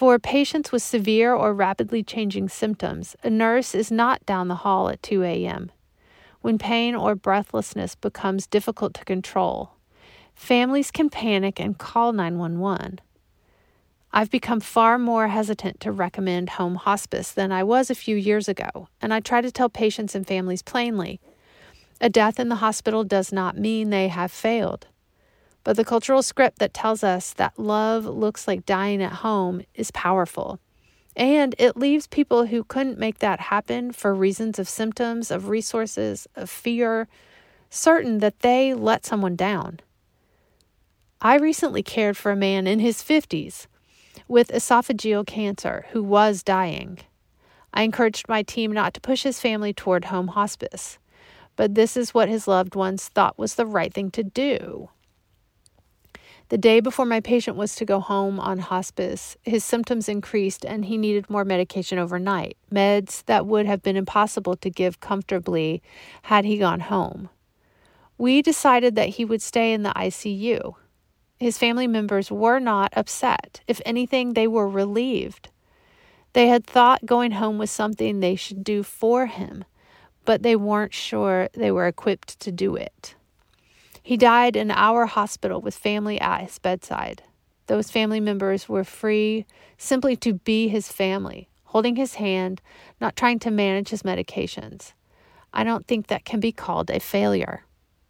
For patients with severe or rapidly changing symptoms, a nurse is not down the hall at 2 a.m. When pain or breathlessness becomes difficult to control, families can panic and call 911. I've become far more hesitant to recommend home hospice than I was a few years ago, and I try to tell patients and families plainly, a death in the hospital does not mean they have failed. But the cultural script that tells us that love looks like dying at home is powerful. And it leaves people who couldn't make that happen for reasons of symptoms, of resources, of fear, certain that they let someone down. I recently cared for a man in his 50s with esophageal cancer who was dying. I encouraged my team not to push his family toward home hospice, but this is what his loved ones thought was the right thing to do. The day before my patient was to go home on hospice, his symptoms increased and he needed more medication overnight, meds that would have been impossible to give comfortably had he gone home. We decided that he would stay in the ICU. His family members were not upset. If anything, they were relieved. They had thought going home was something they should do for him, but they weren't sure they were equipped to do it. He died in our hospital with family at his bedside. Those family members were free simply to be his family, holding his hand, not trying to manage his medications. I don't think that can be called a failure.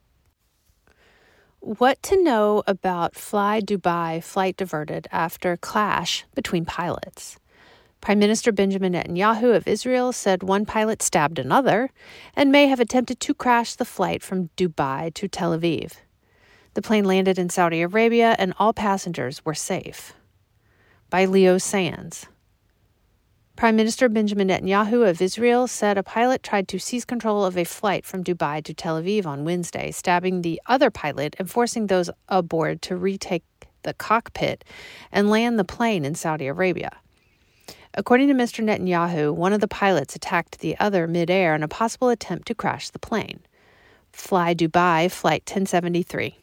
What to know about Fly Dubai flight diverted after clash between pilots? Prime Minister Benjamin Netanyahu of Israel said one pilot stabbed another and may have attempted to crash the flight from Dubai to Tel Aviv. The plane landed in Saudi Arabia and all passengers were safe. By Leo Sands. Prime Minister Benjamin Netanyahu of Israel said a pilot tried to seize control of a flight from Dubai to Tel Aviv on Wednesday, stabbing the other pilot and forcing those aboard to retake the cockpit and land the plane in Saudi Arabia. According to Mr. Netanyahu, one of the pilots attacked the other midair in a possible attempt to crash the plane. Fly Dubai, Flight 1073.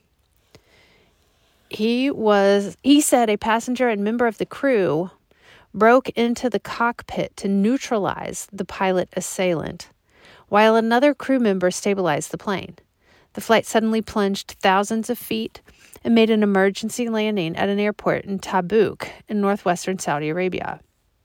He said a passenger and member of the crew broke into the cockpit to neutralize the pilot assailant, while another crew member stabilized the plane. The flight suddenly plunged thousands of feet and made an emergency landing at an airport in Tabuk in northwestern Saudi Arabia.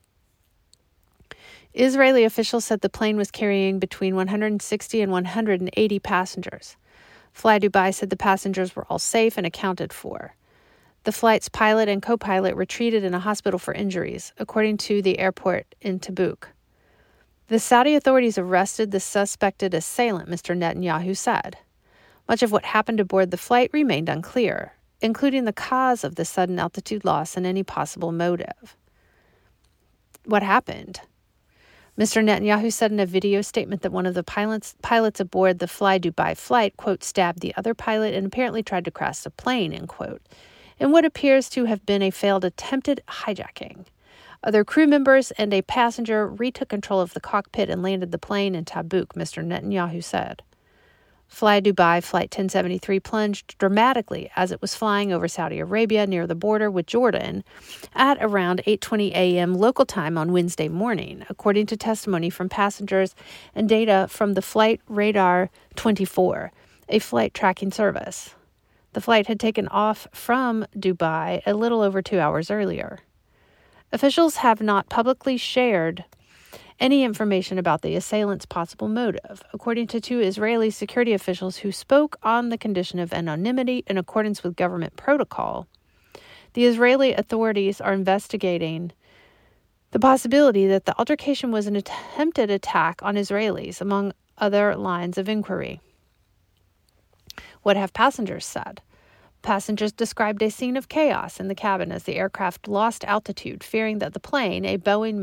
Israeli officials said the plane was carrying between 160 and 180 passengers. Fly Dubai said the passengers were all safe and accounted for. The flight's pilot and co-pilot were treated in a hospital for injuries, according to the airport in Tabuk. The Saudi authorities arrested the suspected assailant, Mr. Netanyahu said. Much of what happened aboard the flight remained unclear, including the cause of the sudden altitude loss and any possible motive. What happened? Mr. Netanyahu said in a video statement that one of the pilots aboard the Fly Dubai flight, quote, stabbed the other pilot and apparently tried to crash the plane, end quote, in what appears to have been a failed attempted hijacking. Other crew members and a passenger retook control of the cockpit and landed the plane in Tabuk, Mr. Netanyahu said. Fly Dubai Flight 1073 plunged dramatically as it was flying over Saudi Arabia near the border with Jordan at around 8:20 a.m. local time on Wednesday morning, according to testimony from passengers and data from the Flight Radar 24, a flight tracking service. The flight had taken off from Dubai a little over 2 hours earlier. Officials have not publicly shared any information about the assailant's possible motive, according to two Israeli security officials who spoke on the condition of anonymity in accordance with government protocol. The Israeli authorities are investigating the possibility that the altercation was an attempted attack on Israelis, among other lines of inquiry. What have passengers said? Passengers described a scene of chaos in the cabin as the aircraft lost altitude, fearing that the plane, a Boeing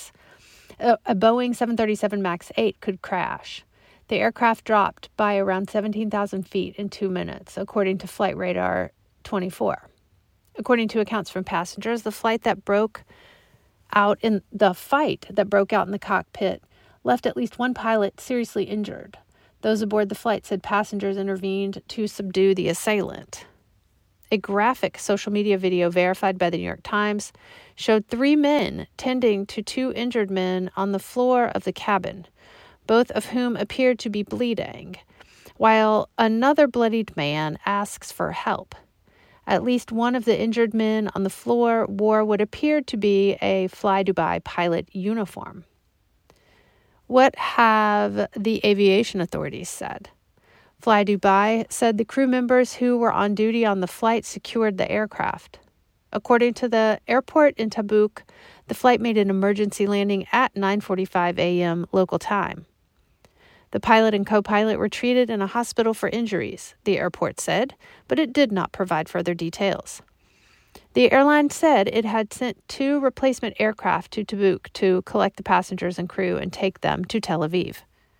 737 MAX 8, could crash. The aircraft dropped by around 17,000 feet in 2 minutes, according to Flight Radar 24. According to accounts from passengers, the fight that broke out in the cockpit left at least one pilot seriously injured. Those aboard the flight said passengers intervened to subdue the assailant. A graphic social media video verified by the New York Times showed 3 men tending to 2 injured men on the floor of the cabin, both of whom appeared to be bleeding, while another bloodied man asks for help. At least one of the injured men on the floor wore what appeared to be a Fly Dubai pilot uniform. What have the aviation authorities said? Fly Dubai said the crew members who were on duty on the flight secured the aircraft. According to the airport in Tabuk, the flight made an emergency landing at 9:45 a.m. local time. The pilot and co-pilot were treated in a hospital for injuries, the airport said, but it did not provide further details. The airline said it had sent 2 replacement aircraft to Tabuk to collect the passengers and crew and take them to Tel Aviv.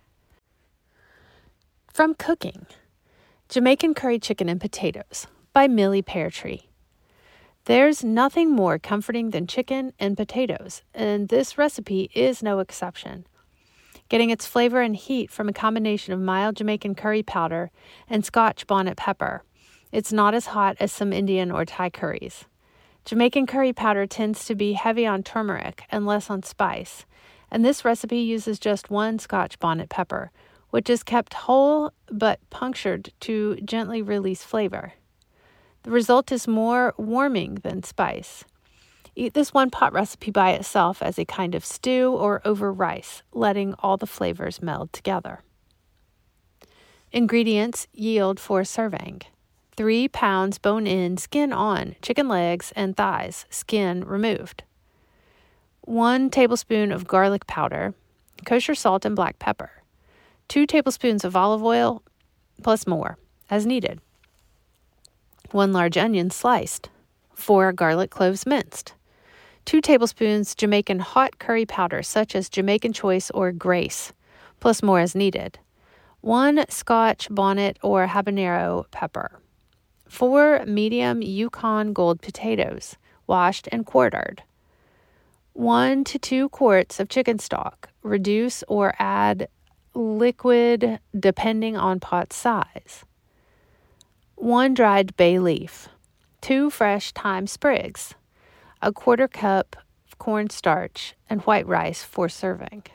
From Cooking, Jamaican Curry Chicken and Potatoes by Millie Peartree. There's nothing more comforting than chicken and potatoes, and this recipe is no exception. Getting its flavor and heat from a combination of mild Jamaican curry powder and Scotch bonnet pepper. It's not as hot as some Indian or Thai curries. Jamaican curry powder tends to be heavy on turmeric and less on spice, and this recipe uses just 1 Scotch bonnet pepper, which is kept whole but punctured to gently release flavor. The result is more warming than spice. Eat this one-pot recipe by itself as a kind of stew or over rice, letting all the flavors meld together. Ingredients yield for serving. 3 pounds bone-in, skin-on chicken legs and thighs, skin removed. 1 tablespoon of garlic powder, kosher salt and black pepper. 2 tablespoons of olive oil, plus more, as needed. 1 large onion sliced. 4 garlic cloves minced. 2 tablespoons Jamaican hot curry powder, such as Jamaican Choice or Grace, plus more as needed. 1 Scotch bonnet or habanero pepper. 4 medium Yukon Gold potatoes, washed and quartered. 1 to 2 quarts of chicken stock. Reduce or add liquid depending on pot size. 1 dried bay leaf. 2 fresh thyme sprigs. 1/4 cup of cornstarch and white rice for serving.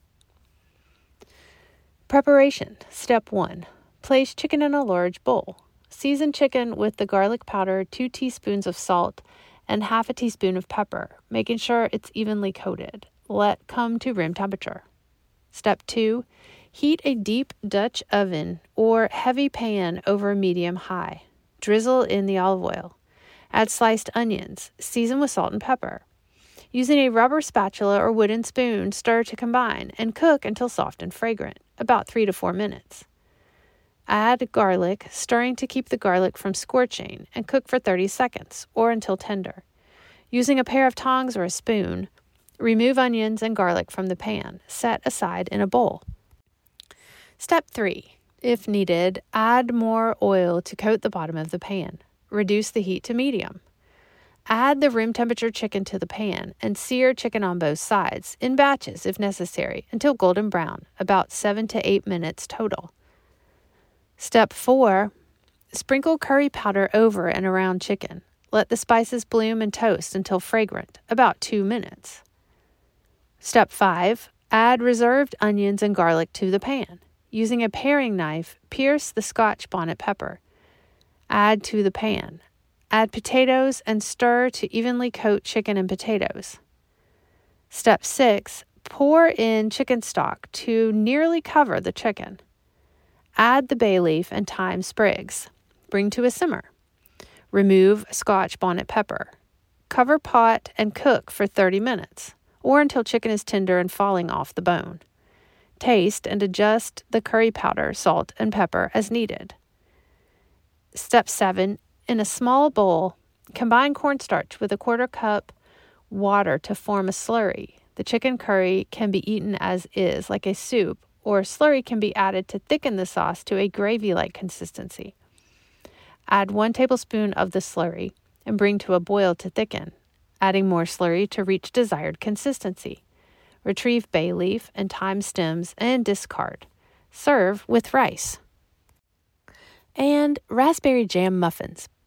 Preparation. Step 1. Place chicken in a large bowl. Season chicken with the garlic powder, 2 teaspoons of salt, and half a teaspoon of pepper, making sure it's evenly coated. Let come to room temperature. Step 2. Heat a deep Dutch oven or heavy pan over medium-high. Drizzle in the olive oil. Add sliced onions. Season with salt and pepper. Using a rubber spatula or wooden spoon, stir to combine and cook until soft and fragrant, about 3 to 4 minutes. Add garlic, stirring to keep the garlic from scorching, and cook for 30 seconds or until tender. Using a pair of tongs or a spoon, remove onions and garlic from the pan. Set aside in a bowl. Step 3. If needed, add more oil to coat the bottom of the pan. Reduce the heat to medium. Add the room temperature chicken to the pan and sear chicken on both sides, in batches if necessary, until golden brown, about 7 to 8 minutes total. Step 4. Sprinkle curry powder over and around chicken. Let the spices bloom and toast until fragrant, about 2 minutes. Step 5. Add reserved onions and garlic to the pan. Using a paring knife, pierce the Scotch bonnet pepper. Add to the pan. Add potatoes and stir to evenly coat chicken and potatoes. Step 6. Pour in chicken stock to nearly cover the chicken. Add the bay leaf and thyme sprigs. Bring to a simmer. Remove Scotch bonnet pepper. Cover pot and cook for 30 minutes, or until chicken is tender and falling off the bone. Taste and adjust the curry powder, salt, and pepper as needed. Step 7. In a small bowl, combine cornstarch with 1/4 cup water to form a slurry. The chicken curry can be eaten as is, like a soup, or slurry can be added to thicken the sauce to a gravy-like consistency. Add 1 tablespoon of the slurry and bring to a boil to thicken, adding more slurry to reach desired consistency. Retrieve bay leaf and thyme stems and discard. Serve with rice. And raspberry jam muffins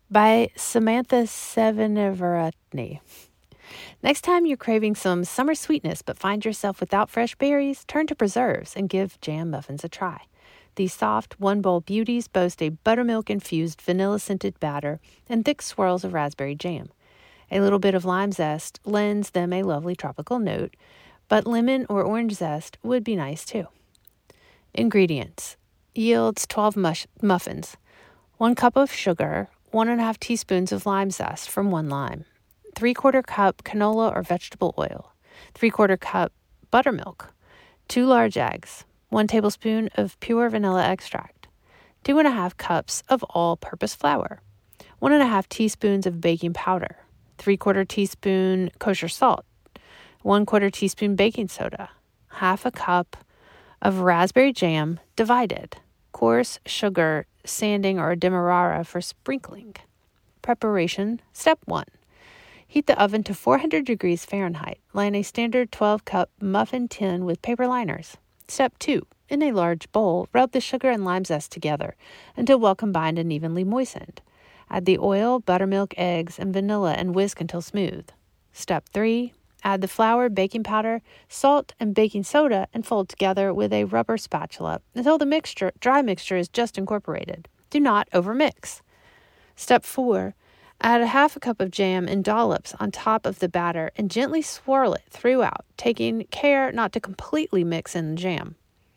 by Samantha Sevenevaratne. Next time you're craving some summer sweetness but find yourself without fresh berries, turn to preserves and give jam muffins a try. These soft, one-bowl beauties boast a buttermilk-infused, vanilla-scented batter and thick swirls of raspberry jam. A little bit of lime zest lends them a lovely tropical note, but lemon or orange zest would be nice too. Ingredients. Yields 12 muffins. 1 cup of sugar, 1.5 teaspoons of lime zest from 1 lime, 3/4 cup canola or vegetable oil, 3/4 cup buttermilk, 2 large eggs, 1 tablespoon of pure vanilla extract, 2.5 cups of all-purpose flour, 1.5 teaspoons of baking powder, 3/4 teaspoon kosher salt, 1/4 teaspoon baking soda, 1/2 cup of raspberry jam divided, coarse sugar, sanding or demerara for sprinkling. Preparation. Step 1. Heat the oven to 400 degrees Fahrenheit. Line a standard 12-cup muffin tin with paper liners. Step 2. In a large bowl, rub the sugar and lime zest together until well combined and evenly moistened. Add the oil, buttermilk, eggs, and vanilla and whisk until smooth. Step 3. Add the flour, baking powder, salt, and baking soda and fold together with a rubber spatula until the dry mixture is just incorporated. Do not overmix. Step 4. Add 1/2 cup of jam in dollops on top of the batter and gently swirl it throughout, taking care not to completely mix in the jam.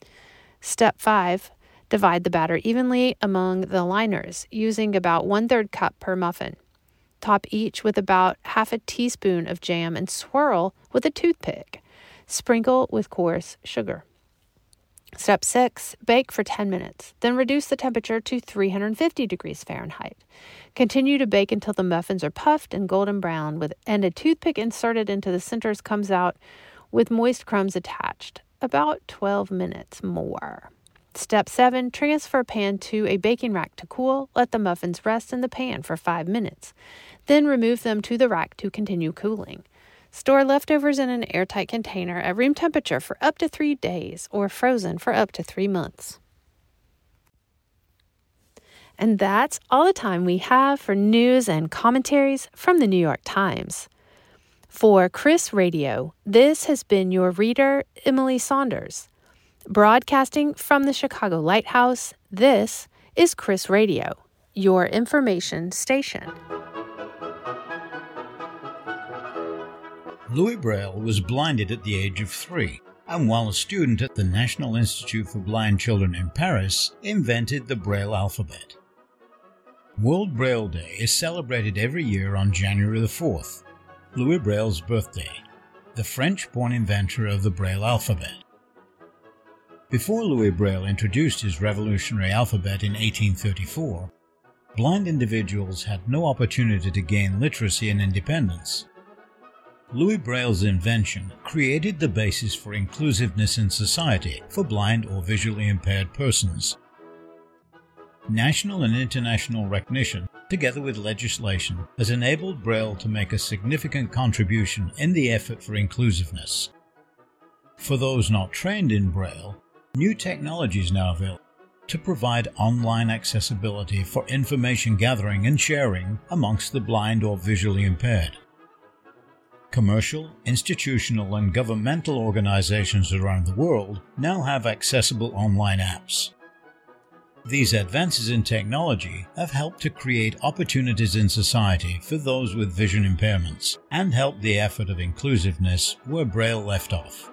Step 5. Divide the batter evenly among the liners, using about 1/3 cup per muffin. Top each with about 1/2 teaspoon of jam and swirl with a toothpick. Sprinkle with coarse sugar. Step 6. Bake for 10 minutes. Then reduce the temperature to 350 degrees Fahrenheit. Continue to bake until the muffins are puffed and golden brown and a toothpick inserted into the centers comes out with moist crumbs attached. About 12 minutes more. Step 7. Transfer pan to a baking rack to cool. Let the muffins rest in the pan for 5 minutes. Then remove them to the rack to continue cooling. Store leftovers in an airtight container at room temperature for up to 3 days or frozen for up to 3 months. And that's all the time we have for news and commentaries from the New York Times. For Chris Radio, this has been your reader, Emily Saunders. Broadcasting from the Chicago Lighthouse, this is Chris Radio, your information station. Louis Braille was blinded at the age of 3, and while a student at the National Institute for Blind Children in Paris, invented the Braille alphabet. World Braille Day is celebrated every year on January the 4th, Louis Braille's birthday, the French-born inventor of the Braille alphabet. Before Louis Braille introduced his revolutionary alphabet in 1834, blind individuals had no opportunity to gain literacy and independence. Louis Braille's invention created the basis for inclusiveness in society for blind or visually impaired persons. National and international recognition, together with legislation, has enabled Braille to make a significant contribution in the effort for inclusiveness. For those not trained in Braille, new technology is now available to provide online accessibility for information gathering and sharing amongst the blind or visually impaired. Commercial, institutional, and governmental organizations around the world now have accessible online apps. These advances in technology have helped to create opportunities in society for those with vision impairments and help the effort of inclusiveness where Braille left off.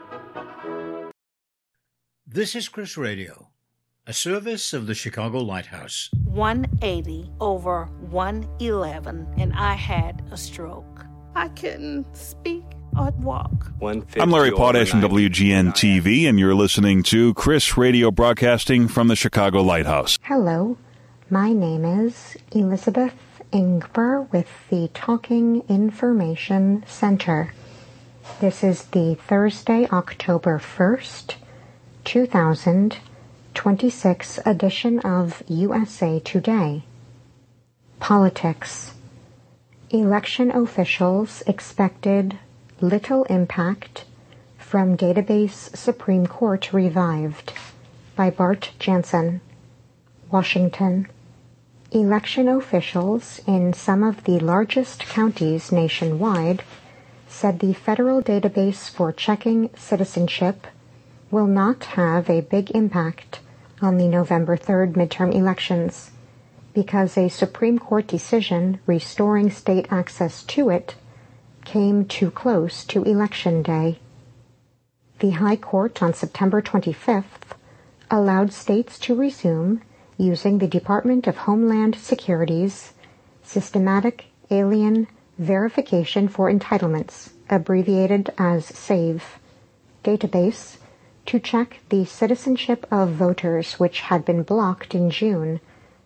This is Chris Radio, a service of the Chicago Lighthouse. 180 over 111, and I had a stroke. I couldn't speak or walk. I'm Larry Potash from WGN-TV, and you're listening to Chris Radio, broadcasting from the Chicago Lighthouse. Hello, my name is Elizabeth Ingber with the Talking Information Center. This is the Thursday, October 1st, 2026 edition of USA Today. Politics. Election officials expected little impact from database Supreme Court revived by Bart Jansen, Washington. Election officials in some of the largest counties nationwide said the federal database for checking citizenship will not have a big impact on the November 3rd midterm elections because a Supreme Court decision restoring state access to it came too close to Election Day. The High Court on September 25th allowed states to resume using the Department of Homeland Security's Systematic Alien Verification for Entitlements, abbreviated as SAVE, database to check the citizenship of voters which had been blocked in June.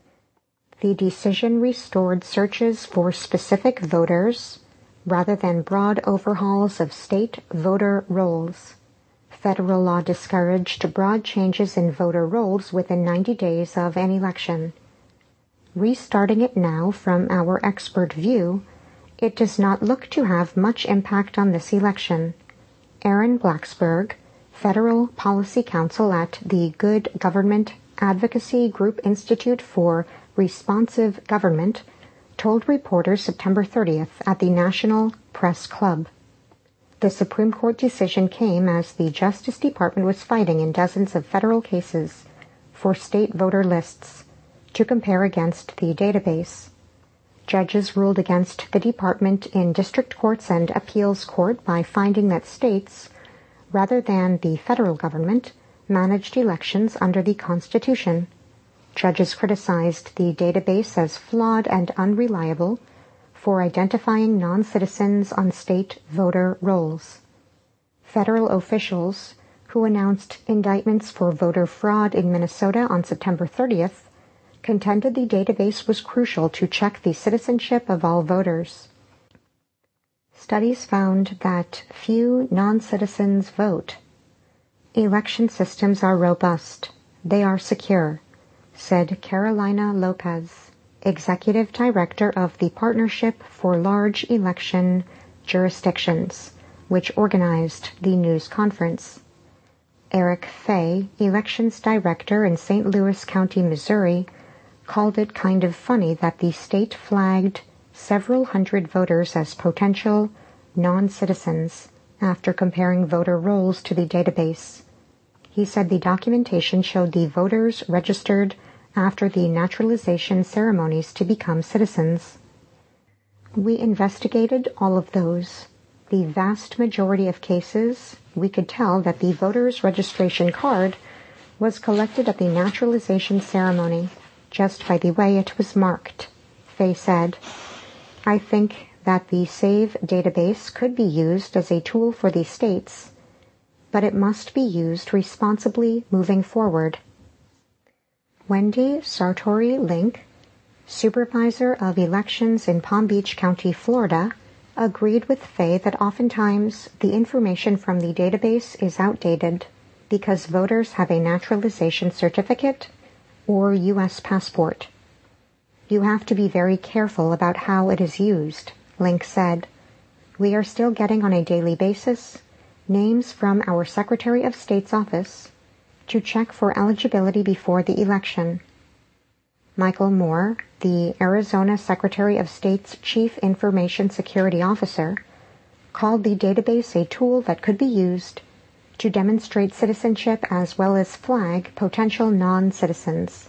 The decision restored searches for specific voters rather than broad overhauls of state voter rolls. Federal law discouraged broad changes in voter rolls within 90 days of an election. Restarting it now, from our expert view, it does not look to have much impact on this election. Aaron Blacksburg, Federal Policy Counsel at the Good Government Advocacy Group Institute for Responsive Government, told reporters September 30th at the National Press Club. The Supreme Court decision came as the Justice Department was fighting in dozens of federal cases for state voter lists to compare against the database. Judges ruled against the department in district courts and appeals court by finding that states, rather than the federal government, managed elections under the Constitution. Judges criticized the database as flawed and unreliable for identifying non-citizens on state voter rolls. Federal officials who announced indictments for voter fraud in Minnesota on September 30th contended the database was crucial to check the citizenship of all voters. Studies found that few non-citizens vote. Election systems are robust. They are secure, said Carolina Lopez, Executive Director of the Partnership for Large Election Jurisdictions, which organized the news conference. Eric Fay, Elections Director in St. Louis County, Missouri, called it kind of funny that the state flagged several hundred voters as potential non-citizens after comparing voter rolls to the database. He said the documentation showed the voters registered after the naturalization ceremonies to become citizens. We investigated all of those. The vast majority of cases, we could tell that the voter's registration card was collected at the naturalization ceremony, just by the way it was marked, Fay said. I think that the SAVE database could be used as a tool for the states, but it must be used responsibly moving forward. Wendy Sartori-Link, supervisor of elections in Palm Beach County, Florida, agreed with Fay that oftentimes the information from the database is outdated because voters have a naturalization certificate or U.S. passport. You have to be very careful about how it is used, Link said. We are still getting on a daily basis names from our Secretary of State's office to check for eligibility before the election. Michael Moore, the Arizona Secretary of State's Chief Information Security Officer, called the database a tool that could be used to demonstrate citizenship as well as flag potential non-citizens.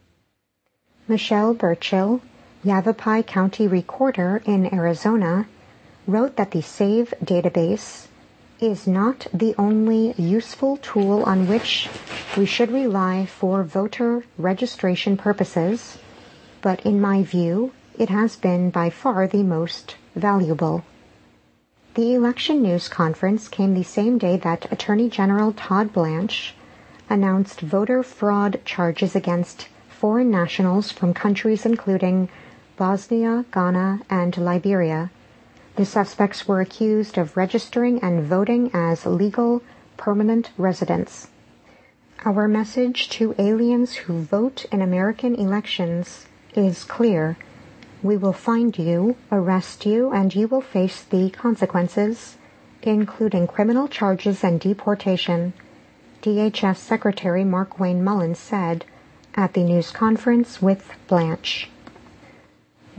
Michelle Burchill, Yavapai County Recorder in Arizona, wrote that the SAVE database is not the only useful tool on which we should rely for voter registration purposes, but in my view, it has been by far the most valuable. The election news conference came the same day that Attorney General Todd Blanche announced voter fraud charges against foreign nationals from countries including Bosnia, Ghana, and Liberia. The suspects were accused of registering and voting as legal permanent residents. Our message to aliens who vote in American elections is clear. We will find you, arrest you, and you will face the consequences, including criminal charges and deportation, DHS Secretary Mark Wayne Mullins said at the news conference with Blanche.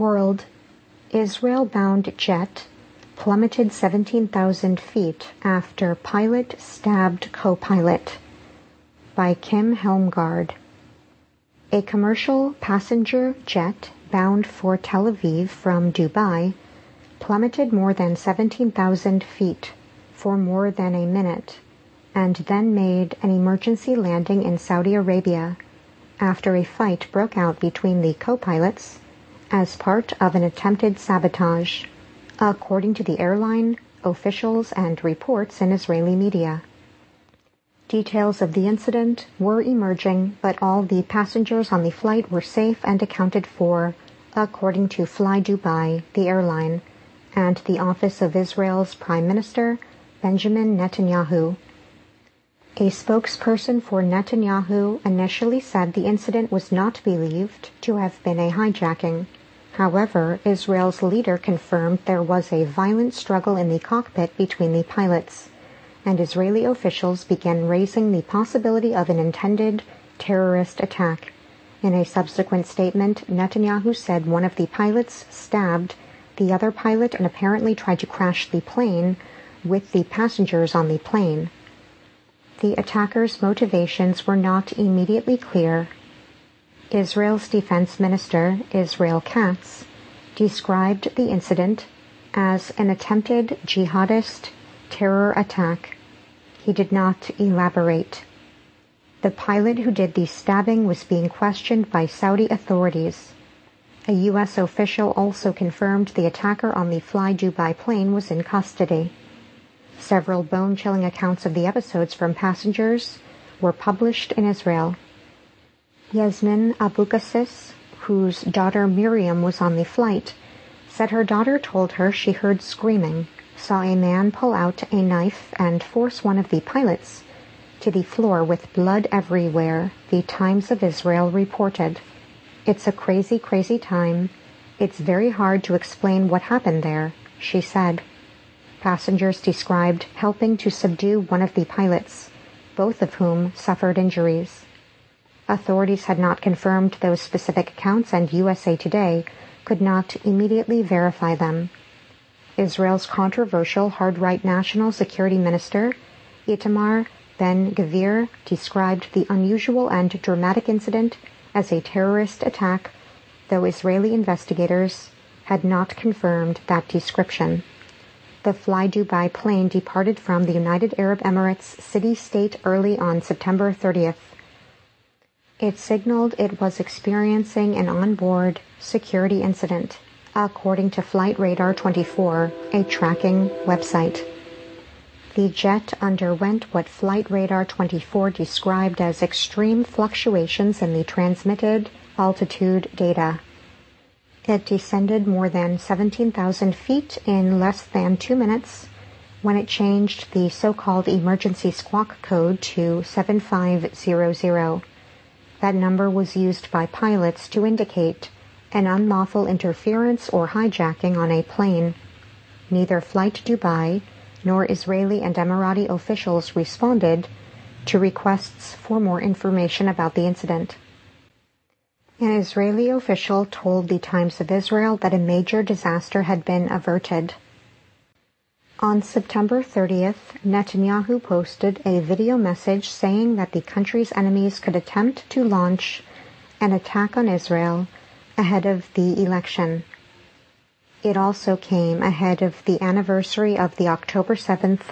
World. Israel-bound jet plummeted 17,000 feet after pilot stabbed co-pilot. By Kim Helmgard. A commercial passenger jet bound for Tel Aviv from Dubai plummeted more than 17,000 feet for more than a minute and then made an emergency landing in Saudi Arabia after a fight broke out between the co-pilots as part of an attempted sabotage, according to the airline, officials, and reports in Israeli media. Details of the incident were emerging, but all the passengers on the flight were safe and accounted for, according to Fly Dubai, the airline, and the office of Israel's Prime Minister, Benjamin Netanyahu. A spokesperson for Netanyahu initially said the incident was not believed to have been a hijacking. However, Israel's leader confirmed there was a violent struggle in the cockpit between the pilots, and Israeli officials began raising the possibility of an intended terrorist attack. In a subsequent statement, Netanyahu said one of the pilots stabbed the other pilot and apparently tried to crash the plane with the passengers on the plane. The attackers' motivations were not immediately clear. Israel's Defense Minister, Israel Katz, described the incident as an attempted jihadist terror attack. He did not elaborate. The pilot who did the stabbing was being questioned by Saudi authorities. A U.S. official also confirmed the attacker on the Fly Dubai plane was in custody. Several bone-chilling accounts of the episodes from passengers were published in Israel. Yasmin Abuqasis, whose daughter Miriam was on the flight, said her daughter told her she heard screaming, saw a man pull out a knife and force one of the pilots to the floor with blood everywhere, the Times of Israel reported. It's a crazy, crazy time. It's very hard to explain what happened there, she said. Passengers described helping to subdue one of the pilots, both of whom suffered injuries. Authorities had not confirmed those specific accounts, and USA Today could not immediately verify them. Israel's controversial hard-right National Security Minister, Itamar Ben-Gvir, described the unusual and dramatic incident as a terrorist attack, though Israeli investigators had not confirmed that description. The Fly Dubai plane departed from the United Arab Emirates city-state early on September 30th. It signaled it was experiencing an onboard security incident, according to Flight Radar 24, a tracking website. The jet underwent what Flight Radar 24 described as extreme fluctuations in the transmitted altitude data. It descended more than 17,000 feet in less than 2 minutes when it changed the so-called emergency squawk code to 7500. That number was used by pilots to indicate an unlawful interference or hijacking on a plane. Neither Flight Dubai nor Israeli and Emirati officials responded to requests for more information about the incident. An Israeli official told the Times of Israel that a major disaster had been averted. On September 30th, Netanyahu posted a video message saying that the country's enemies could attempt to launch an attack on Israel ahead of the election. It also came ahead of the anniversary of the October 7th,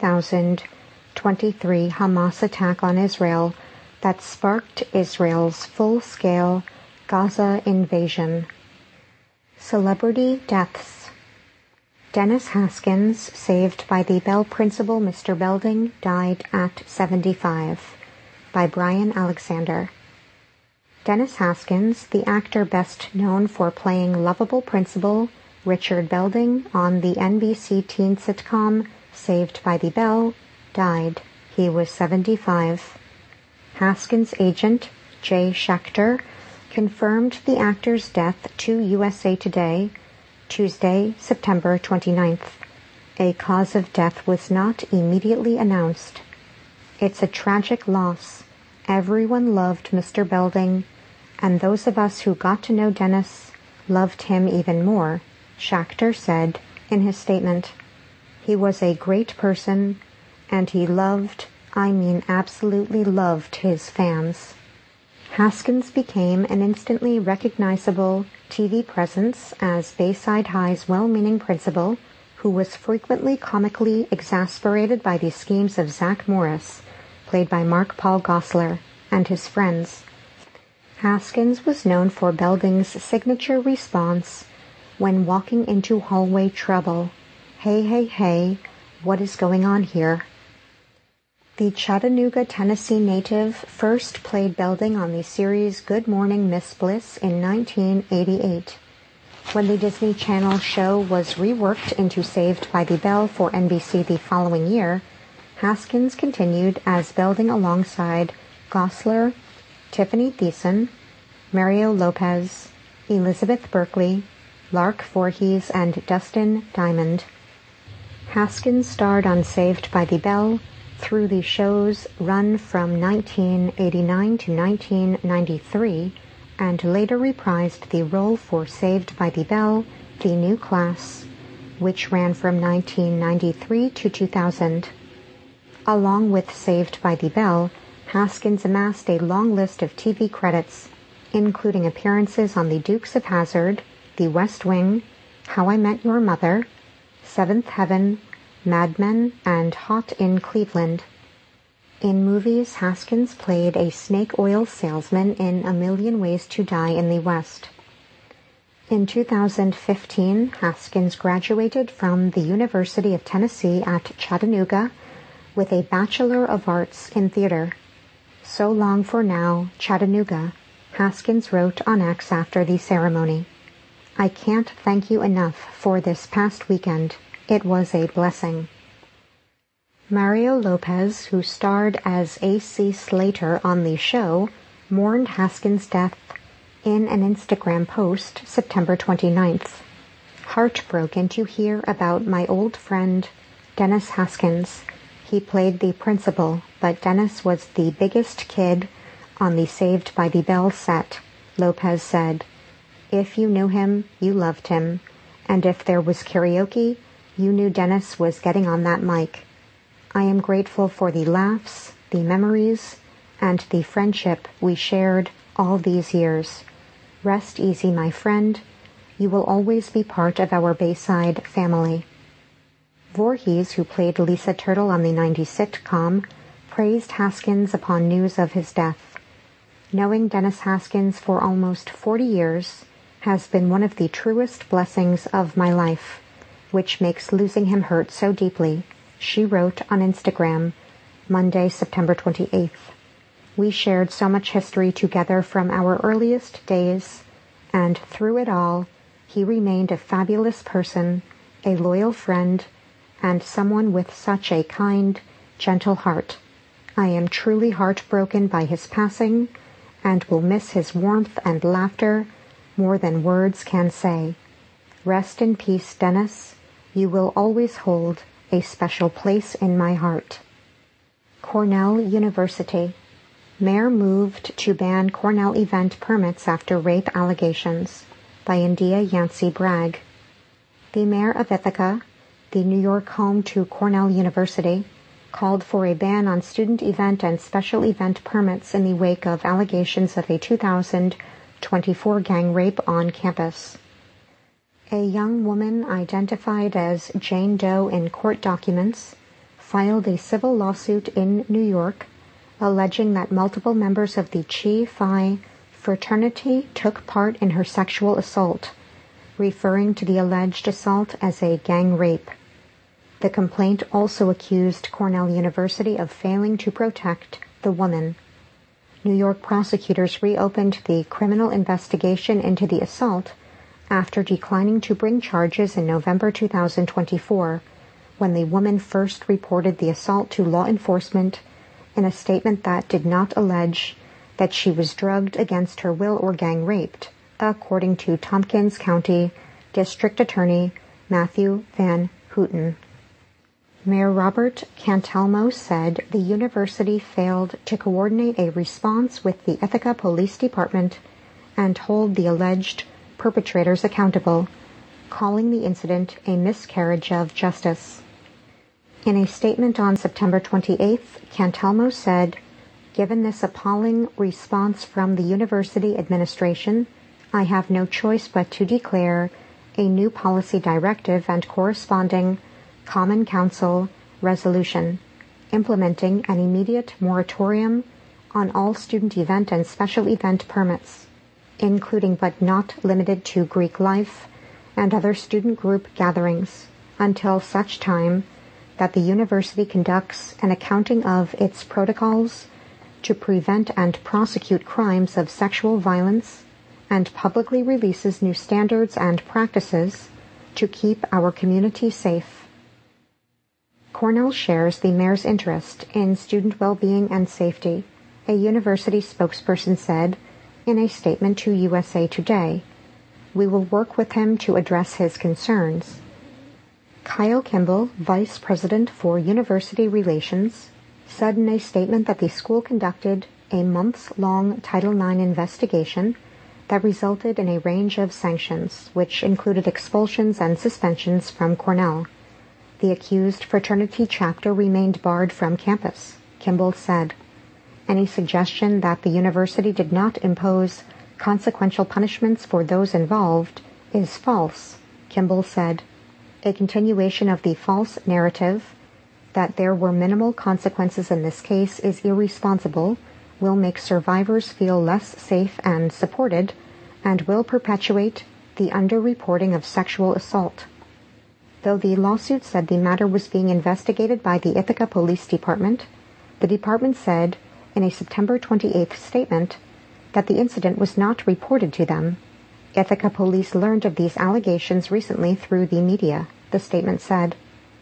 2023 Hamas attack on Israel that sparked Israel's full-scale Gaza invasion. Celebrity deaths. Dennis Haskins, saved by the Bell principal Mr. Belding, died at 75. By Brian Alexander. Dennis Haskins, the actor best known for playing lovable Principal Richard Belding on the NBC teen sitcom Saved by the Bell, died. He was 75. Haskins' agent, Jay Schechter, confirmed the actor's death to USA Today Tuesday, September 29th. A cause of death was not immediately announced. It's a tragic loss. Everyone loved Mr. Belding, and those of us who got to know Dennis loved him even more, Schachter said in his statement. He was a great person, and he loved, absolutely loved his fans. Haskins became an instantly recognizable TV presence as Bayside High's well-meaning principal, who was frequently comically exasperated by the schemes of Zach Morris, played by Mark Paul Gosselaar, and his friends. Haskins was known for Belding's signature response when walking into hallway trouble. Hey, hey, hey, what is going on here? The Chattanooga, Tennessee native first played Belding on the series Good Morning Miss Bliss in 1988. When the Disney Channel show was reworked into Saved by the Bell for NBC the following year, Haskins continued as Belding alongside Gosselaar, Tiffany Thiessen, Mario Lopez, Elizabeth Berkley, Lark Voorhees, and Dustin Diamond. Haskins starred on Saved by the Bell through the show's run from 1989 to 1993, and later reprised the role for Saved by the Bell, The New Class, which ran from 1993 to 2000. Along with Saved by the Bell, Haskins amassed a long list of TV credits, including appearances on The Dukes of Hazzard, The West Wing, How I Met Your Mother, Seventh Heaven, Mad Men, and Hot in Cleveland. In movies, Haskins played a snake oil salesman in A Million Ways to Die in the West. In 2015, Haskins graduated from the University of Tennessee at Chattanooga with a Bachelor of Arts in Theater. So long for now, Chattanooga, Haskins wrote on X after the ceremony. I can't thank you enough for this past weekend. It was a blessing. Mario Lopez, who starred as A.C. Slater on the show, mourned Haskins' death in an Instagram post September 29th. Heartbroken to hear about my old friend Dennis Haskins. He played the principal, but Dennis was the biggest kid on the Saved by the Bell set, Lopez said. If you knew him, you loved him, and if there was karaoke, you knew Dennis was getting on that mic. I am grateful for the laughs, the memories, and the friendship we shared all these years. Rest easy, my friend. You will always be part of our Bayside family. Voorhees, who played Lisa Turtle on the 90s sitcom, praised Haskins upon news of his death. Knowing Dennis Haskins for almost 40 years has been one of the truest blessings of my life, which makes losing him hurt so deeply, she wrote on Instagram, Monday, September 28th. We shared so much history together from our earliest days, and through it all, he remained a fabulous person, a loyal friend, and someone with such a kind, gentle heart. I am truly heartbroken by his passing, and will miss his warmth and laughter more than words can say. Rest in peace, Dennis. You will always hold a special place in my heart. Cornell University. Mayor moved to ban Cornell event permits after rape allegations, by India Yancey Bragg. The mayor of Ithaca, the New York home to Cornell University, called for a ban on student event and special event permits in the wake of allegations of a 2024 gang rape on campus. A young woman identified as Jane Doe in court documents filed a civil lawsuit in New York alleging that multiple members of the Chi Phi fraternity took part in her sexual assault, referring to the alleged assault as a gang rape. The complaint also accused Cornell University of failing to protect the woman. New York prosecutors reopened the criminal investigation into the assault after declining to bring charges in November 2024, when the woman first reported the assault to law enforcement in a statement that did not allege that she was drugged against her will or gang raped, according to Tompkins County District Attorney Matthew Van Houten. Mayor Robert Cantelmo said the university failed to coordinate a response with the Ithaca Police Department and hold the alleged perpetrators accountable, calling the incident a miscarriage of justice. In a statement on September 28th, Cantelmo said, "Given this appalling response from the university administration, I have no choice but to declare a new policy directive and corresponding Common Council resolution implementing an immediate moratorium on all student event and special event permits, including but not limited to Greek life and other student group gatherings, until such time that the university conducts an accounting of its protocols to prevent and prosecute crimes of sexual violence and publicly releases new standards and practices to keep our community safe." Cornell shares the mayor's interest in student well-being and safety, a university spokesperson said in a statement to USA Today. "We will work with him to address his concerns." Kyle Kimball, vice president for university relations, said in a statement that the school conducted a months-long Title IX investigation that resulted in a range of sanctions, which included expulsions and suspensions from Cornell. The accused fraternity chapter remained barred from campus, Kimball said. Any suggestion that the university did not impose consequential punishments for those involved is false, Kimball said. A continuation of the false narrative that there were minimal consequences in this case is irresponsible, will make survivors feel less safe and supported, and will perpetuate the underreporting of sexual assault. Though the lawsuit said the matter was being investigated by the Ithaca Police Department, the department said in a September 28th statement that the incident was not reported to them. Ithaca police learned of these allegations recently through the media, the statement said.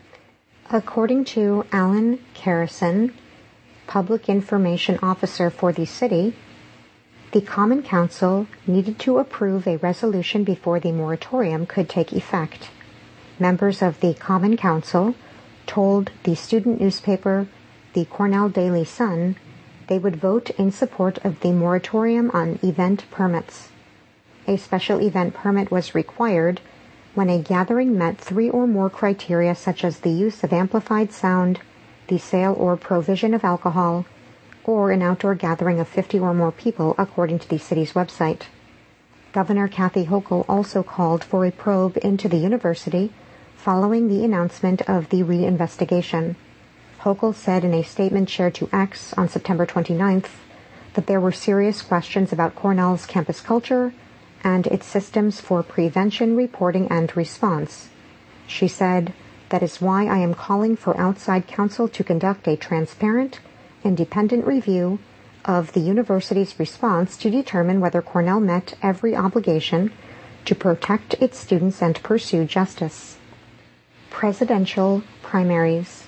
According to Alan Carrison, public information officer for the city, the Common Council needed to approve a resolution before the moratorium could take effect. Members of the Common Council told the student newspaper, the Cornell Daily Sun, they would vote in support of the moratorium on event permits. A special event permit was required when a gathering met 3 or more criteria such as the use of amplified sound, the sale or provision of alcohol, or an outdoor gathering of 50 or more people, according to the city's website. Governor Kathy Hochul also called for a probe into the university following the announcement of the reinvestigation. Hochul said in a statement shared to X on September 29th that there were serious questions about Cornell's campus culture and its systems for prevention, reporting, and response. She said, "That is why I am calling for outside counsel to conduct a transparent, independent review of the university's response to determine whether Cornell met every obligation to protect its students and pursue justice." Presidential primaries.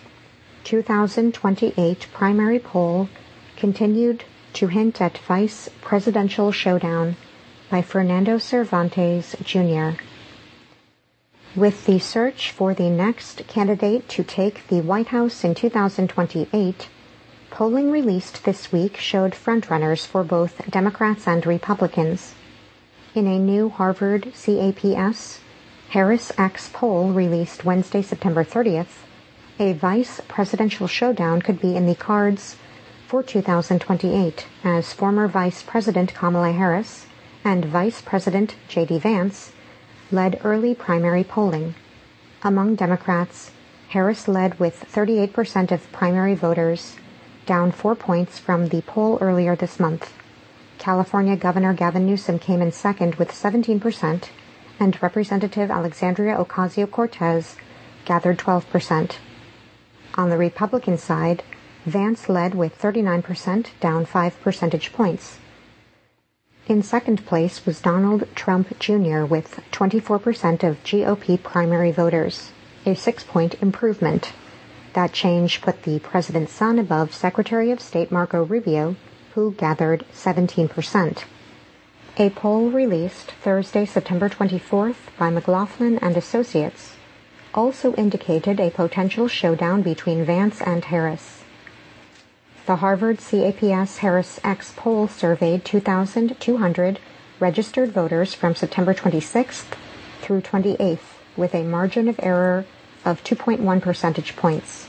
2028 primary poll continued to hint at vice presidential showdown by Fernando Cervantes, Jr. With the search for the next candidate to take the White House in 2028, polling released this week showed frontrunners for both Democrats and Republicans. In a new Harvard CAPS Harris X poll released Wednesday, September 30th, a vice presidential showdown could be in the cards for 2028 as former Vice President Kamala Harris and Vice President J.D. Vance led early primary polling. Among Democrats, Harris led with 38% of primary voters, down 4 points from the poll earlier this month. California Governor Gavin Newsom came in second with 17%, and Representative Alexandria Ocasio-Cortez gathered 12%. On the Republican side, Vance led with 39%, down 5 percentage points. In second place was Donald Trump Jr. with 24% of GOP primary voters, a 6-point improvement. That change put the president's son above Secretary of State Marco Rubio, who gathered 17%. A poll released Thursday, September 24th by McLaughlin and Associates also indicated a potential showdown between Vance and Harris. The Harvard CAPS Harris X poll surveyed 2,200 registered voters from September 26th through 28th with a margin of error of 2.1 percentage points.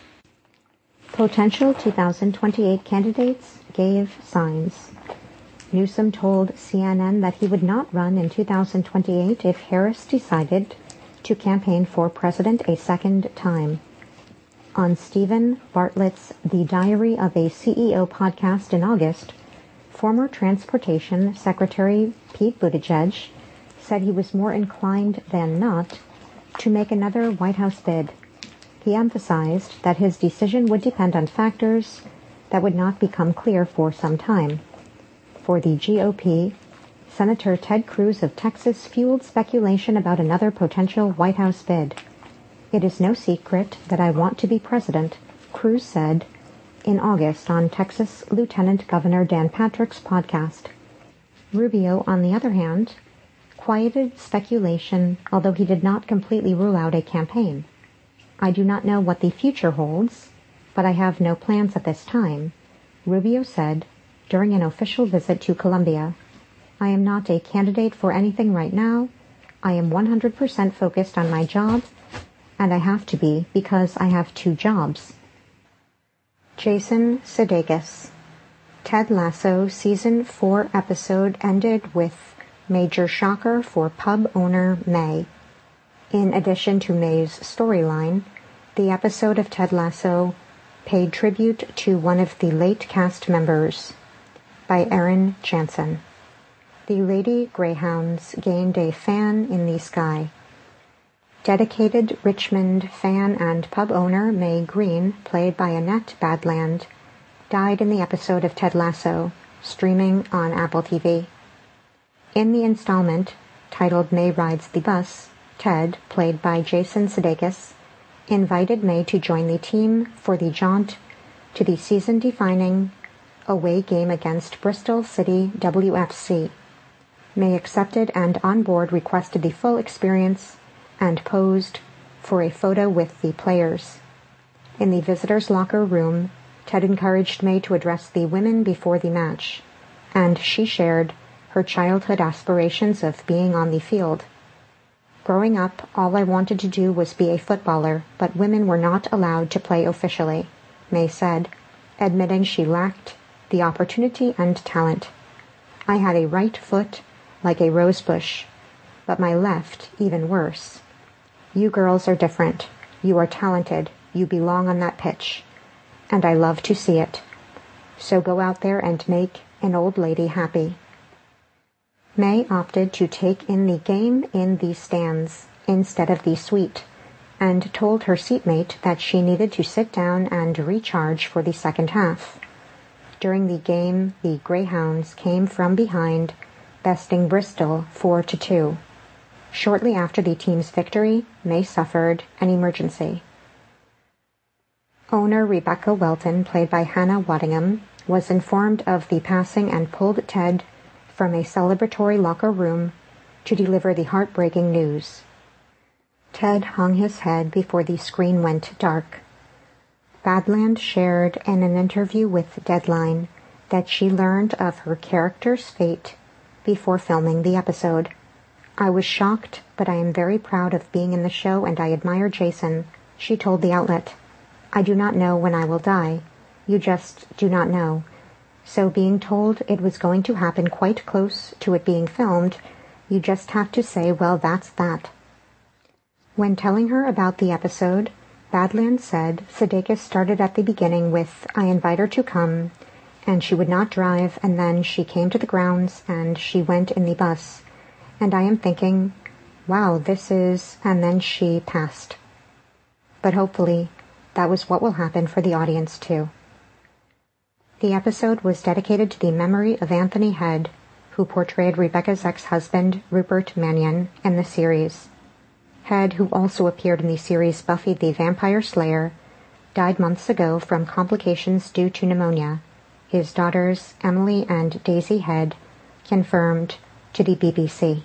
Potential 2028 candidates gave signs. Newsom told CNN that he would not run in 2028 if Harris decided to campaign for president a second time. On Stephen Bartlett's The Diary of a CEO podcast in August, former Transportation Secretary Pete Buttigieg said he was more inclined than not to make another White House bid. He emphasized that his decision would depend on factors that would not become clear for some time. For the GOP, Senator Ted Cruz of Texas fueled speculation about another potential White House bid. "It is no secret that I want to be president," Cruz said in August on Texas Lieutenant Governor Dan Patrick's podcast. Rubio, on the other hand, quieted speculation, although he did not completely rule out a campaign. "I do not know what the future holds, but I have no plans at this time," Rubio said during an official visit to Colombia. "I am not a candidate for anything right now. I am 100% focused on my job, and I have to be because I have 2 jobs. Jason Sudeikis. Ted Lasso Season 4 episode ended with major shocker for pub owner May. In addition to May's storyline, the episode of Ted Lasso paid tribute to one of the late cast members, by Aaron Jansen. The Lady Greyhounds gained a fan in the sky. Dedicated Richmond fan and pub owner May Green, played by Annette Badland, died in the episode of Ted Lasso, streaming on Apple TV. In the installment, titled May Rides the Bus, Ted, played by Jason Sudeikis, invited May to join the team for the jaunt to the season-defining away game against Bristol City WFC. May accepted and on board requested the full experience and posed for a photo with the players. In the visitors' locker room, Ted encouraged May to address the women before the match, and she shared her childhood aspirations of being on the field. "Growing up, all I wanted to do was be a footballer, but women were not allowed to play officially," May said, admitting she lacked the opportunity and talent. "I had a right foot like a rosebush, but my left even worse. You girls are different. You are talented. You belong on that pitch. And I love to see it. So go out there and make an old lady happy." May opted to take in the game in the stands instead of the suite, and told her seatmate that she needed to sit down and recharge for the second half. During the game, the Greyhounds came from behind, besting Bristol 4-2. Shortly after the team's victory, May suffered an emergency. Owner Rebecca Welton, played by Hannah Waddingham, was informed of the passing and pulled Ted from a celebratory locker room to deliver the heartbreaking news. Ted hung his head before the screen went dark. Badland shared in an interview with Deadline that she learned of her character's fate before filming the episode. "I was shocked, but I am very proud of being in the show and I admire Jason," she told the outlet. "I do not know when I will die. You just do not know. So being told it was going to happen quite close to it being filmed, you just have to say, well, that's that." When telling her about the episode, Badland said Sudeikis started at the beginning with, "I invite her to come," and she would not drive, and then she came to the grounds and she went in the bus. And I am thinking, wow, this is, and then she passed. But hopefully, that was what will happen for the audience too. The episode was dedicated to the memory of Anthony Head, who portrayed Rebecca's ex-husband, Rupert Mannion, in the series. Head, who also appeared in the series Buffy the Vampire Slayer, died months ago from complications due to pneumonia. His daughters, Emily and Daisy Head, confirmed to the BBC.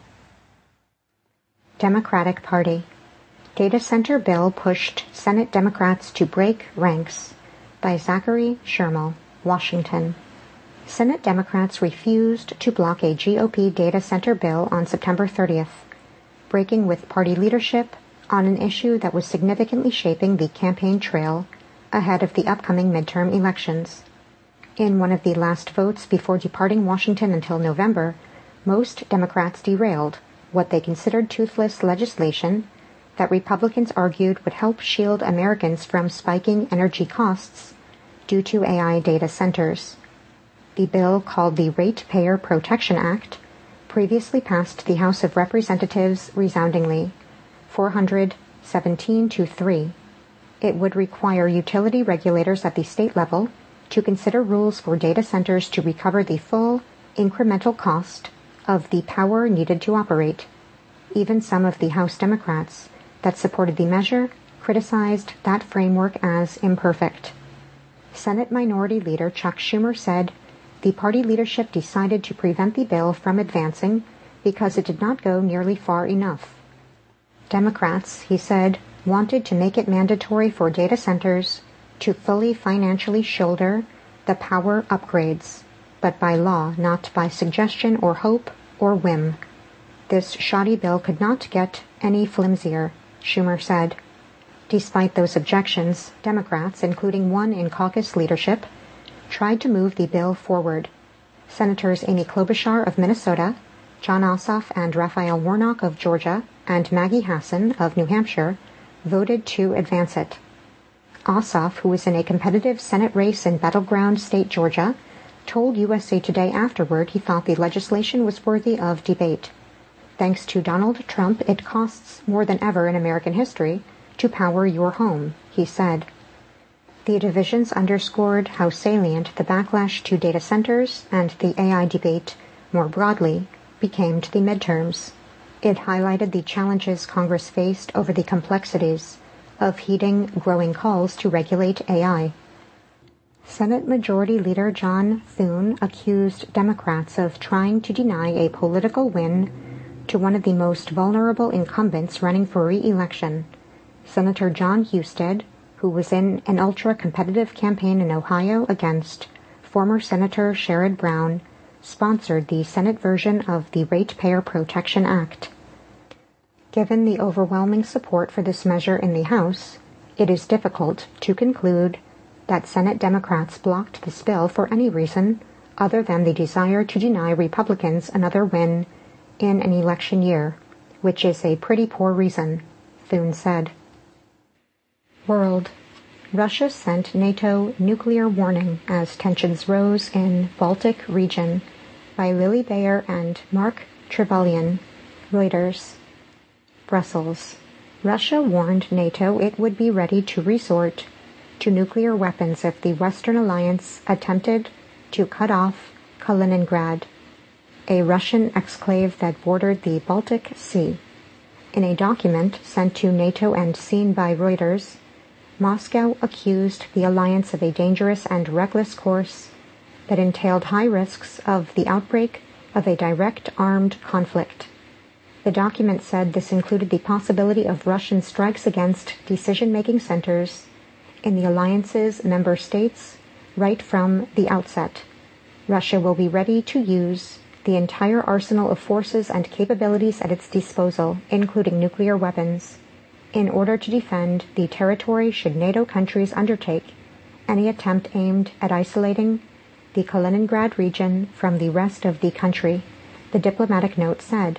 Democratic Party. Data Center Bill Pushed Senate Democrats to Break Ranks, by Zachary Shermill, Washington. Senate Democrats refused to block a GOP data center bill on September 30th, breaking with party leadership on an issue that was significantly shaping the campaign trail ahead of the upcoming midterm elections. In one of the last votes before departing Washington until November, most Democrats derailed what they considered toothless legislation that Republicans argued would help shield Americans from spiking energy costs due to AI data centers. The bill, called the Ratepayer Protection Act, previously passed the House of Representatives resoundingly, 417-3. It would require utility regulators at the state level to consider rules for data centers to recover the full, incremental cost of the power needed to operate. Even some of the House Democrats that supported the measure criticized that framework as imperfect. Senate Minority Leader Chuck Schumer said the party leadership decided to prevent the bill from advancing because it did not go nearly far enough. Democrats, he said, wanted to make it mandatory for data centers to fully financially shoulder the power upgrades, but by law, not by suggestion or hope or whim. This shoddy bill could not get any flimsier, Schumer said. Despite those objections, Democrats, including one in caucus leadership, tried to move the bill forward. Senators Amy Klobuchar of Minnesota, Jon Ossoff and Raphael Warnock of Georgia, and Maggie Hassan of New Hampshire voted to advance it. Ossoff, who was in a competitive Senate race in battleground state Georgia, told USA Today afterward he thought the legislation was worthy of debate. Thanks to Donald Trump, it costs more than ever in American history to power your home, he said. The divisions underscored how salient the backlash to data centers and the AI debate more broadly became to the midterms. It highlighted the challenges Congress faced over the complexities of heeding growing calls to regulate AI. Senate Majority Leader John Thune accused Democrats of trying to deny a political win to one of the most vulnerable incumbents running for re-election. Senator John Husted, who was in an ultra-competitive campaign in Ohio against former Senator Sherrod Brown, sponsored the Senate version of the Ratepayer Protection Act. Given the overwhelming support for this measure in the House, it is difficult to conclude that Senate Democrats blocked this bill for any reason other than the desire to deny Republicans another win in an election year, which is a pretty poor reason, Thune said. World. Russia sent NATO nuclear warning as tensions rose in Baltic region, by Lily Bayer and Mark Trevelyan, Reuters. Brussels. Russia warned NATO it would be ready to resort to nuclear weapons if the Western alliance attempted to cut off Kaliningrad, a Russian exclave that bordered the Baltic Sea. In a document sent to NATO and seen by Reuters, Moscow accused the alliance of a dangerous and reckless course that entailed high risks of the outbreak of a direct armed conflict. The document said this included the possibility of Russian strikes against decision-making centers in the alliance's member states right from the outset. Russia will be ready to use the entire arsenal of forces and capabilities at its disposal, including nuclear weapons, in order to defend the territory should NATO countries undertake any attempt aimed at isolating the Kaliningrad region from the rest of the country, the diplomatic note said.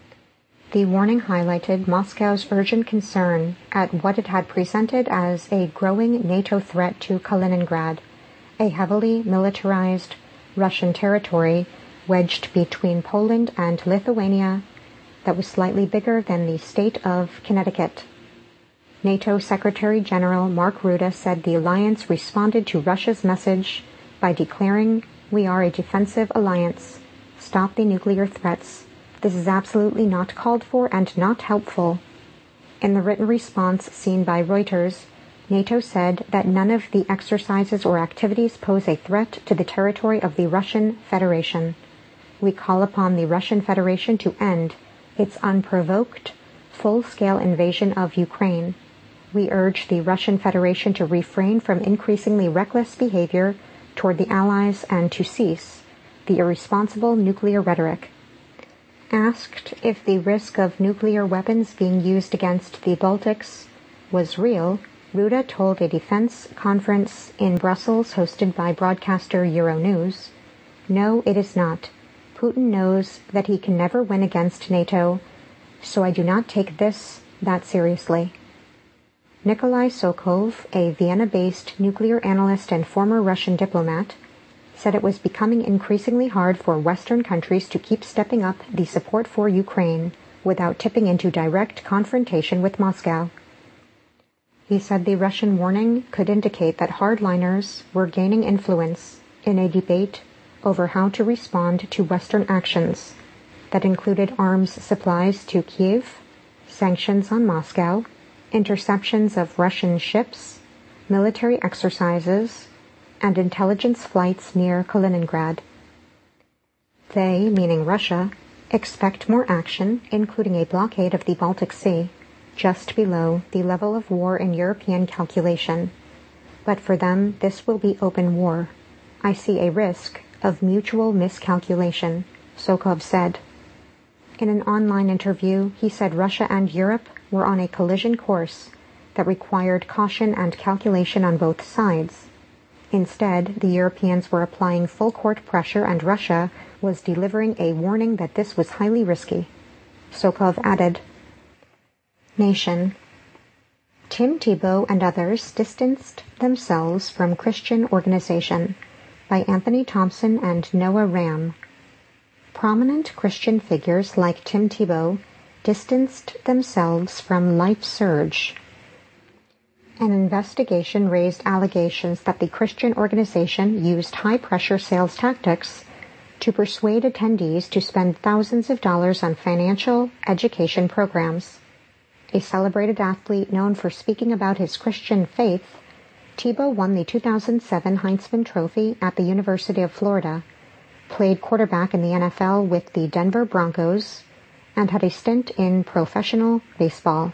The warning highlighted Moscow's urgent concern at what it had presented as a growing NATO threat to Kaliningrad, a heavily militarized Russian territory wedged between Poland and Lithuania that was slightly bigger than the state of Connecticut. NATO Secretary General Mark Rutte said the alliance responded to Russia's message by declaring, "We are a defensive alliance. Stop the nuclear threats. This is absolutely not called for and not helpful." In the written response seen by Reuters, NATO said that none of the exercises or activities pose a threat to the territory of the Russian Federation. We call upon the Russian Federation to end its unprovoked, full-scale invasion of Ukraine. We urge the Russian Federation to refrain from increasingly reckless behavior toward the Allies and to cease the irresponsible nuclear rhetoric. Asked if the risk of nuclear weapons being used against the Baltics was real, Ruda told a defense conference in Brussels hosted by broadcaster Euronews, "No, it is not. Putin knows that he can never win against NATO, so I do not take this that seriously." Nikolai Sokov, a Vienna-based nuclear analyst and former Russian diplomat, said it was becoming increasingly hard for Western countries to keep stepping up the support for Ukraine without tipping into direct confrontation with Moscow. He said the Russian warning could indicate that hardliners were gaining influence in a debate over how to respond to Western actions that included arms supplies to Kyiv, sanctions on Moscow, interceptions of Russian ships, military exercises, and intelligence flights near Kaliningrad. They, meaning Russia, expect more action, including a blockade of the Baltic Sea, just below the level of war in European calculation. But for them, this will be open war. I see a risk of mutual miscalculation, Sokov said. In an online interview, he said Russia and Europe were on a collision course that required caution and calculation on both sides. Instead, the Europeans were applying full-court pressure and Russia was delivering a warning that this was highly risky. Sokov added, Nation. Tim Tebow and others distanced themselves from Christian Organization by Anthony Thompson and Noah Ram. Prominent Christian figures like Tim Tebow distanced themselves from Life Surge. An investigation raised allegations that the Christian organization used high-pressure sales tactics to persuade attendees to spend thousands of dollars on financial education programs. A celebrated athlete known for speaking about his Christian faith, Tebow won the 2007 Heisman Trophy at the University of Florida, played quarterback in the NFL with the Denver Broncos, and had a stint in professional baseball.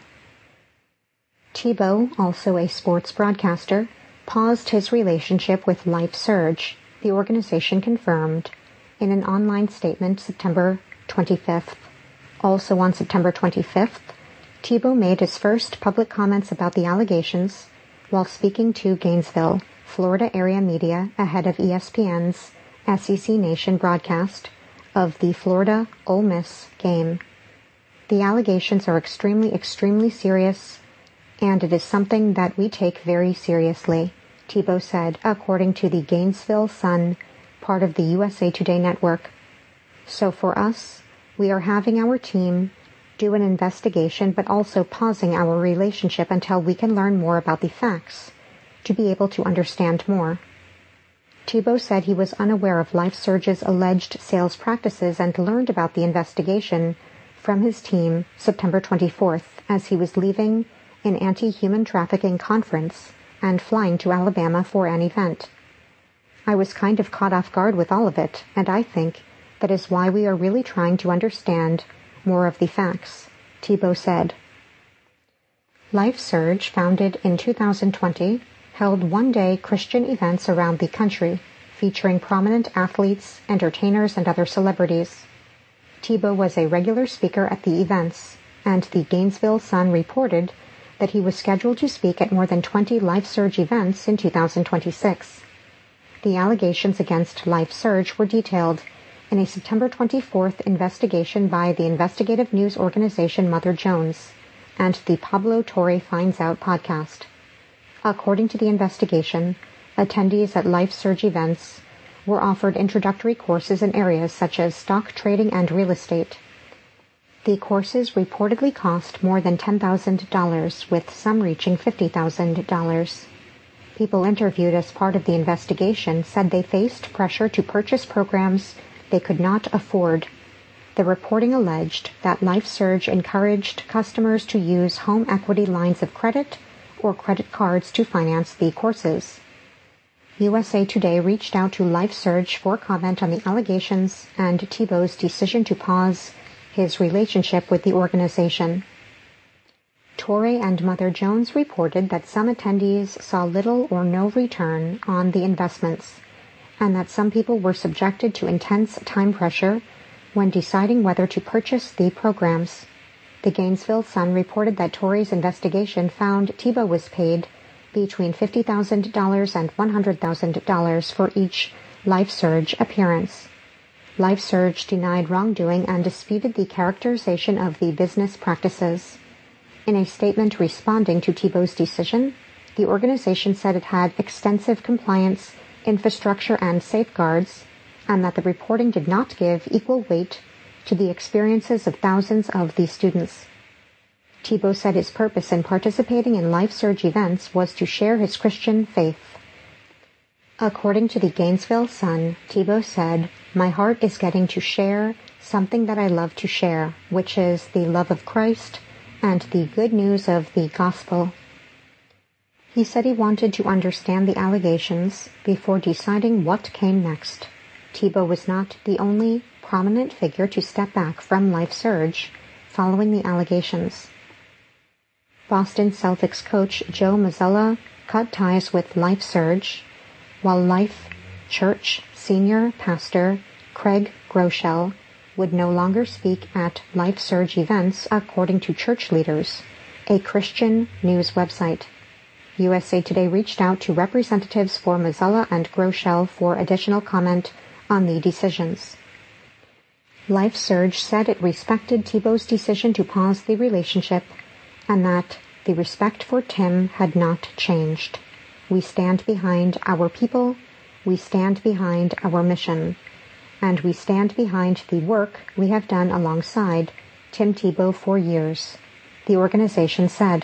Tebow, also a sports broadcaster, paused his relationship with Life Surge, the organization confirmed, in an online statement September 25th. Also on September 25th, Tebow made his first public comments about the allegations while speaking to Gainesville, Florida area media ahead of ESPN's SEC Nation broadcast of the Florida Ole Miss game. The allegations are extremely serious, and it is something that we take very seriously, Tebow said, according to the Gainesville Sun, part of the USA Today network. So for us, we are having our team do an investigation but also pausing our relationship until we can learn more about the facts, to be able to understand more. Tebow said he was unaware of Life Surge's alleged sales practices and learned about the investigation from his team September 24th as he was leaving an anti-human trafficking conference and flying to Alabama for an event. I was kind of caught off guard with all of it, and I think that is why we are really trying to understand more of the facts, Tebow said. Life Surge, founded in 2020, held one-day Christian events around the country, featuring prominent athletes, entertainers, and other celebrities. Tebow was a regular speaker at the events, and the Gainesville Sun reported that he was scheduled to speak at more than 20 Life Surge events in 2026. The allegations against Life Surge were detailed in a September 24th investigation by the investigative news organization Mother Jones and the Pablo Torre Finds Out podcast. According to the investigation, attendees at Life Surge events were offered introductory courses in areas such as stock trading and real estate. The courses reportedly cost more than $10,000, with some reaching $50,000. People interviewed as part of the investigation said they faced pressure to purchase programs they could not afford. The reporting alleged that Life Surge encouraged customers to use home equity lines of credit or credit cards to finance the courses. USA Today reached out to Life Surge for comment on the allegations and Tebow's decision to pause his relationship with the organization. Torre and Mother Jones reported that some attendees saw little or no return on the investments, and that some people were subjected to intense time pressure when deciding whether to purchase the programs. The Gainesville Sun reported that Tory's investigation found Tebow was paid between $50,000 and $100,000 for each LifeSurge appearance. LifeSurge denied wrongdoing and disputed the characterization of the business practices. In a statement responding to Tebow's decision, the organization said it had extensive compliance, infrastructure, and safeguards, and that the reporting did not give equal weight to the experiences of thousands of the students. Tebow said his purpose in participating in LifeSurge events was to share his Christian faith. According to the Gainesville Sun, Tebow said, "My heart is getting to share something that I love to share, which is the love of Christ and the good news of the gospel." He said he wanted to understand the allegations before deciding what came next. Tebow was not the only prominent figure to step back from LifeSurge following the allegations. Boston Celtics coach Joe Mazzulla cut ties with LifeSurge, while Life Church senior pastor Craig Groeschel would no longer speak at LifeSurge events, according to Church Leaders, a Christian news website. USA Today reached out to representatives for Mazzulla and Groeschel for additional comment on the decisions. LifeSurge said it respected Tebow's decision to pause the relationship and that the respect for Tim had not changed. "We stand behind our people, we stand behind our mission, and we stand behind the work we have done alongside Tim Tebow for years," the organization said.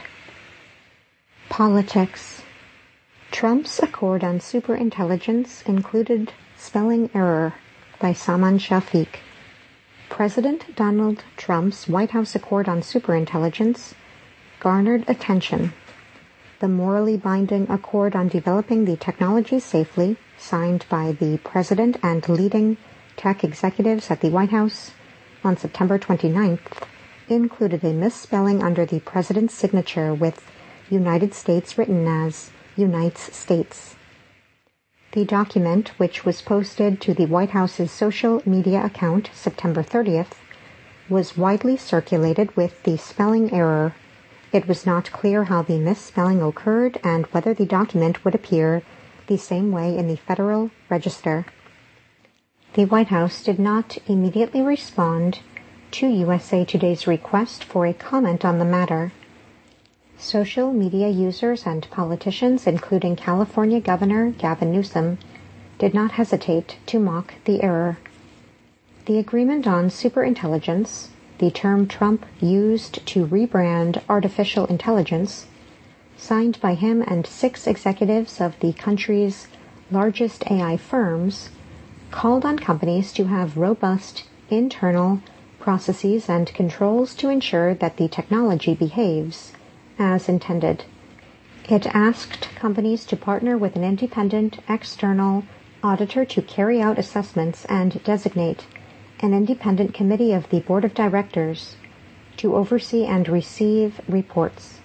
Politics. Trump's accord on superintelligence included spelling error by Salman Shafiq. President Donald Trump's White House accord on superintelligence garnered attention. The morally binding accord on developing the technology safely, signed by the President and leading tech executives at the White House on September 29th, included a misspelling under the President's signature with United States written as Unites States. The document, which was posted to the White House's social media account September 30th, was widely circulated with the spelling error. It was not clear how the misspelling occurred and whether the document would appear the same way in the Federal Register. The White House did not immediately respond to USA Today's request for a comment on the matter. Social media users and politicians, including California Governor Gavin Newsom, did not hesitate to mock the error. The agreement on superintelligence, the term Trump used to rebrand artificial intelligence, signed by him and 6 executives of the country's largest AI firms, called on companies to have robust internal processes and controls to ensure that the technology behaves as intended. It asked companies to partner with an independent external auditor to carry out assessments and designate an independent committee of the board of directors to oversee and receive reports.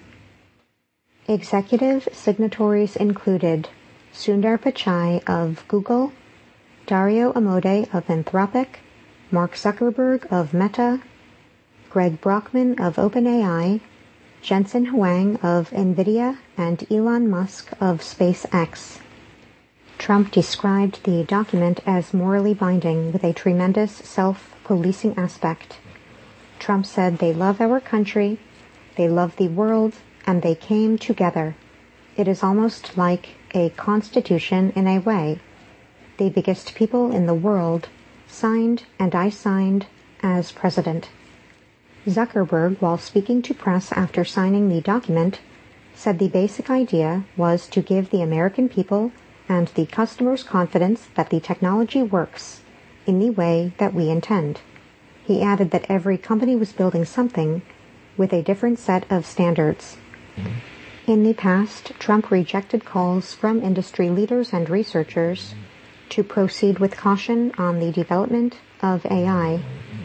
Executive signatories included Sundar Pichai of Google, Dario Amodei of Anthropic, Mark Zuckerberg of Meta, Greg Brockman of OpenAI, Jensen Huang of NVIDIA, and Elon Musk of SpaceX. Trump described the document as morally binding with a tremendous self-policing aspect. Trump said they love our country, they love the world, and they came together. It is almost like a constitution in a way. The biggest people in the world signed, and I signed as president. Zuckerberg, while speaking to press after signing the document, said the basic idea was to give the American people and the customers confidence that the technology works in the way that we intend. He added that every company was building something with a different set of standards. In the past, Trump rejected calls from industry leaders and researchers to proceed with caution on the development of AI.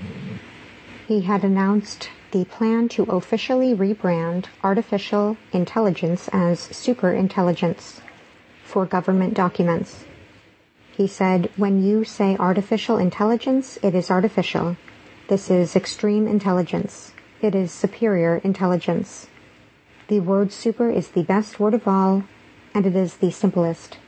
He had announced the plan to officially rebrand artificial intelligence as superintelligence for government documents. He said, when you say artificial intelligence, it is artificial. This is extreme intelligence. It is superior intelligence. The word super is the best word of all, and it is the simplest.